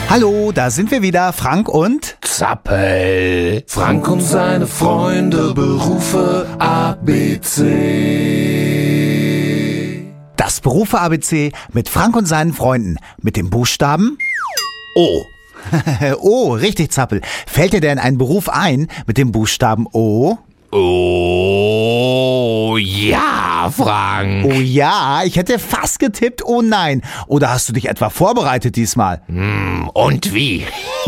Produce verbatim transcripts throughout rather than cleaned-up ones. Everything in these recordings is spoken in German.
Hallo, da sind wir wieder, Frank und Zappel. Frank und seine Freunde, Berufe A B C. Das Berufe A B C mit Frank und seinen Freunden. Mit dem Buchstaben O. O, richtig, Zappel. Fällt dir denn ein Beruf ein mit dem Buchstaben O? Oh, ja, Frank. Oh ja, ich hätte fast getippt, oh nein. Oder hast du dich etwa vorbereitet diesmal? Hm, und wie?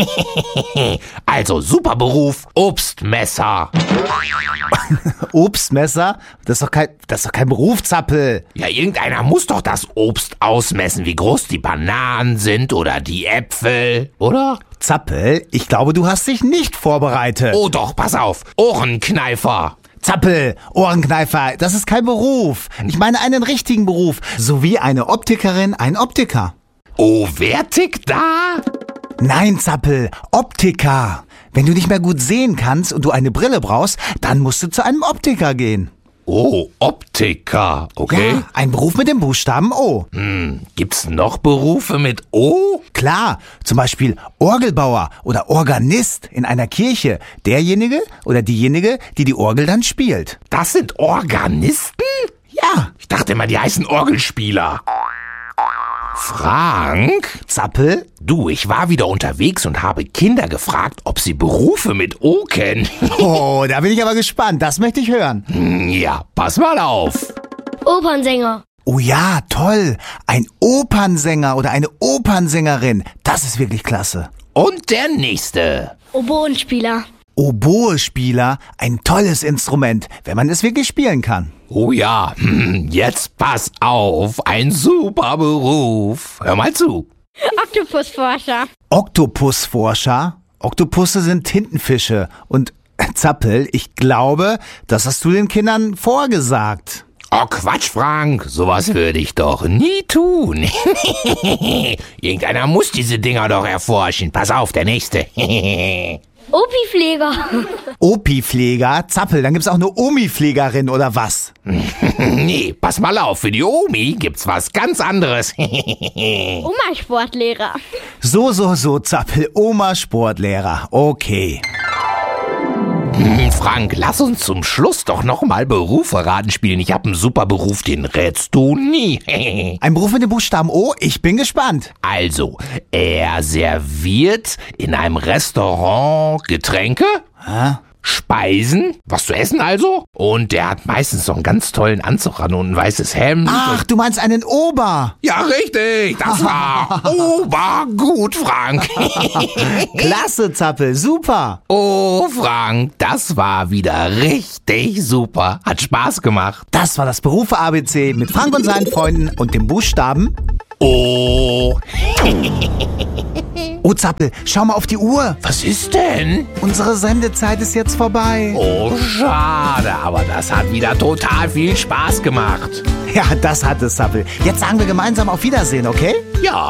Also, super Beruf, Obstmesser. Obstmesser? Das ist doch kein, das ist doch kein Beruf, Zappel. Ja, irgendeiner muss doch das Obst ausmessen, wie groß die Bananen sind oder die Äpfel, oder? Zappel, ich glaube, du hast dich nicht vorbereitet. Oh doch, pass auf, Ohrenkneifer. Zappel, Ohrenkneifer, das ist kein Beruf. Ich meine einen richtigen Beruf, so wie eine Optikerin, ein Optiker. Oh, wer tickt da? Nein, Zappel, Optiker. Wenn du nicht mehr gut sehen kannst und du eine Brille brauchst, dann musst du zu einem Optiker gehen. Oh, Optiker, okay. Ja, ein Beruf mit dem Buchstaben O. Hm, gibt's noch Berufe mit O? Klar, zum Beispiel Orgelbauer oder Organist in einer Kirche. Derjenige oder diejenige, die die Orgel dann spielt. Das sind Organisten? Ja. Ich dachte immer, die heißen Orgelspieler. Frank? Zappel? Du, ich war wieder unterwegs und habe Kinder gefragt, ob sie Berufe mit O kennen. Oh, da bin ich aber gespannt. Das möchte ich hören. Hm, ja, pass mal auf. Opernsänger. Oh ja, toll. Ein Opernsänger oder eine Opernsängerin. Das ist wirklich klasse. Und der nächste. Oboenspieler. Oboe-Spieler, ein tolles Instrument, wenn man es wirklich spielen kann. Oh ja, hm, jetzt pass auf. Ein super Beruf. Hör mal zu. Oktopusforscher. Oktopusforscher? Oktopusse sind Tintenfische. Und Zappel, ich glaube, das hast du den Kindern vorgesagt. Oh Quatsch, Frank, sowas würde ich doch nie tun. Irgendeiner muss diese Dinger doch erforschen. Pass auf, der nächste. Opipfleger. Opi-Pfleger? Zappel, dann gibt's auch eine Omi-Pflegerin oder was? Nee, pass mal auf, für die Omi gibt's was ganz anderes. Oma-Sportlehrer. So, so, so, Zappel, Oma-Sportlehrer. Okay. Frank, lass uns zum Schluss doch nochmal Berufe raten spielen. Ich habe einen super Beruf, den rätst du nie. Ein Beruf mit dem Buchstaben O? Ich bin gespannt. Also, er serviert in einem Restaurant Getränke, Hä? Speisen, was zu essen also. Und der hat meistens so einen ganz tollen Anzug an und ein weißes Hemd. Ach, du meinst einen Ober. Ja, richtig, das war obergut, Frank. Klasse, Zappel, super. Oh, Frank, das war wieder richtig super. Hat Spaß gemacht. Das war das Berufe A B C mit Frank und seinen Freunden und dem Buchstaben Oh, Oh, Zappel, schau mal auf die Uhr. was ist denn? Unsere Sendezeit ist jetzt vorbei. Oh, schade, aber das hat wieder total viel Spaß gemacht. Ja, das hat es, Zappel. Jetzt sagen wir gemeinsam auf Wiedersehen, okay? Ja.